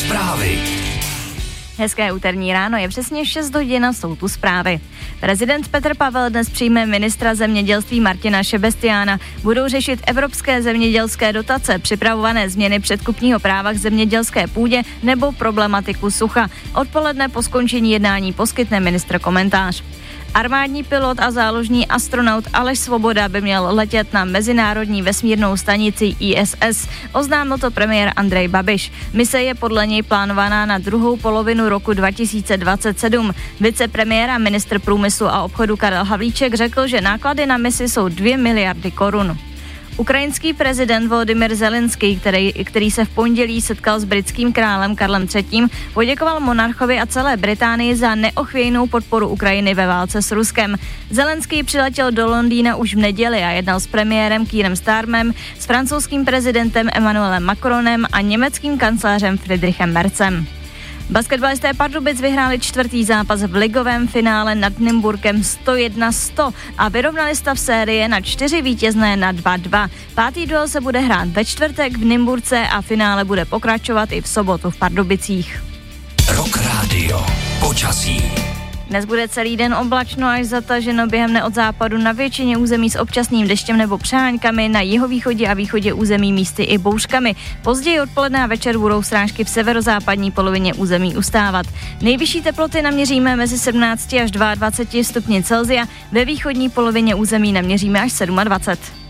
Zprávy. Hezké úterní ráno, je přesně 6 hodin a jsou tu zprávy. Prezident Petr Pavel dnes přijme ministra zemědělství Martina Šebestiána. Budou řešit evropské zemědělské dotace, připravované změny předkupního práva k zemědělské půdě nebo problematiku sucha. Odpoledne po skončení jednání poskytne ministr komentář. Armádní pilot a záložní astronaut Aleš Svoboda by měl letět na mezinárodní vesmírnou stanici ISS. Oznámil to premiér Andrej Babiš. Mise je podle něj plánovaná na druhou polovinu roku 2027. Vicepremiér a ministr průmyslu a obchodu Karel Havlíček řekl, že náklady na misi jsou 2 miliardy korun. Ukrajinský prezident Volodymyr Zelenský, který se v pondělí setkal s britským králem Karlem III., poděkoval monarchovi a celé Británii za neochvějnou podporu Ukrajiny ve válce s Ruskem. Zelenský přiletěl do Londýna už v neděli a jednal s premiérem Keirem Starmerem, s francouzským prezidentem Emmanuelem Macronem a německým kancléřem Friedrichem Merzem. Basketbalisté Pardubic vyhráli čtvrtý zápas v ligovém finále nad Nymburkem 101-100 a vyrovnali stav série na 4 vítězné na 2-2. Pátý duel se bude hrát ve čtvrtek v Nymburce a finále bude pokračovat i v sobotu v Pardubicích. Rock Radio. Počasí. Dnes bude celý den oblačno až zataženo, během dne od západu na většině území s občasným deštěm nebo přeháňkami, na jihovýchodě a východě území místy i bouřkami. Později odpoledne a večer budou srážky v severozápadní polovině území ustávat. Nejvyšší teploty naměříme mezi 17 až 22 stupni Celsia, ve východní polovině území naměříme až 27.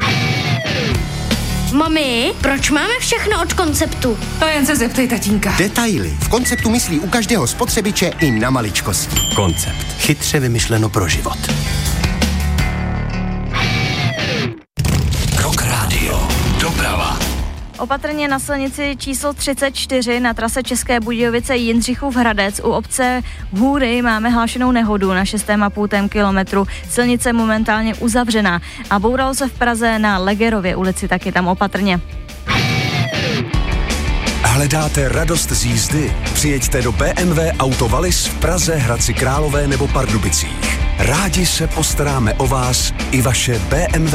Mami, proč máme všechno od Konceptu? To jen se zeptej tatínka. Detaily. V Konceptu myslí u každého spotřebiče i na maličkosti. Koncept. Chytře vymyšleno pro život. Rock Radio. Doprava. Opatrně na silnici číslo 34 na trase České Budějovice Jindřichův Hradec u obce Hůry máme hlášenou nehodu na 6,5 kilometru. Silnice momentálně uzavřená a bouralo se v Praze na Legerově ulici, taky tam opatrně. Hledáte radost z jízdy? Přijeďte do BMW Auto Wallis v Praze, Hradci Králové nebo Pardubicích. Rádi se postaráme o vás i vaše BMW.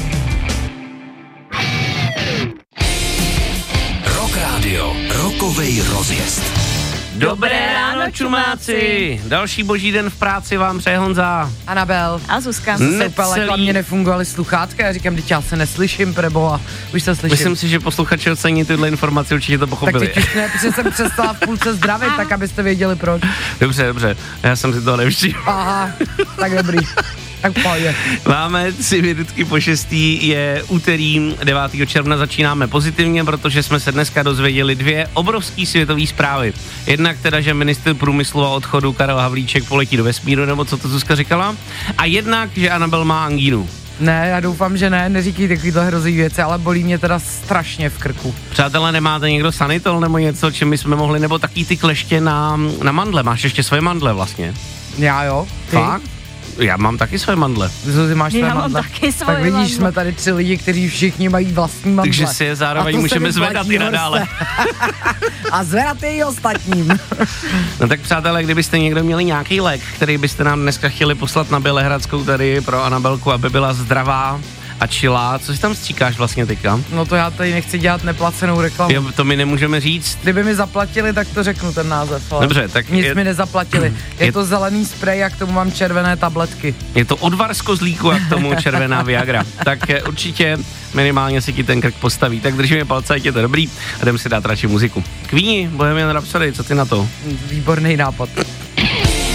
Radio. Rokovej rozjezd. Dobré ráno, čumáci! Další boží den v práci vám přeje Honza. Anabel. A Zuzka. Lekla mě nefungovaly sluchátka, já říkám, teď já se neslyším, preboha, už se slyším. Myslím si, že posluchači ocení tyhle informace, určitě to pochopili. Tak teď už ne, protože jsem přestala v půlce zdravit, tak abyste věděli proč. Dobře, já jsem si to nevšiml. Aha, tak dobrý. Tak pojď. Máme 3 minutky po 6. Je úterý 9. června, začínáme pozitivně, protože jsme se dneska dozvěděli 2 obrovský světové zprávy. Jednak teda, že ministr průmyslu a odchodu Karel Havlíček poletí do vesmíru, nebo co to Zuzka říkala, a jednak, že Anabel má angínu. Ne, já doufám, že ne, neříkej takovýhle hrozný věci, ale bolí mě teda strašně v krku. Přátelé, nemáte někdo sanitol nebo něco, čím my jsme mohli, nebo taky ty kleště na mandle, máš ještě svoje mandle vlastně? Já jo, ty? Fakt? Já mám taky své mandle. Zuzi, máš své mandle? Já mám taky svoje tak vidíš, mandle. Jsme tady 3 lidi, kteří všichni mají vlastní mandle. Takže si je zároveň můžeme zvedat i nadále. A zvedat je i ostatním. No tak přátelé, kdybyste někdo měli nějaký lék, který byste nám dneska chtěli poslat na Bělehradskou tady pro Anabelku, aby byla zdravá a chillá, co si tam stříkáš vlastně teďka? No to já tady nechci dělat neplacenou reklamu. Jo, to mi nemůžeme říct. Kdyby mi zaplatili, tak to řeknu ten název. Ale dobře, tak nic mi nezaplatili. Je to zelený sprej a k tomu mám červené tabletky. Je to odvar z kozlíku a k tomu červená Viagra. Tak určitě minimálně si ti ten krk postaví. Tak držíme palce, ať je to dobrý a jdem si dát radši muziku. Queeni, Bohemian Rhapsody, co ty na to? Výborný nápad.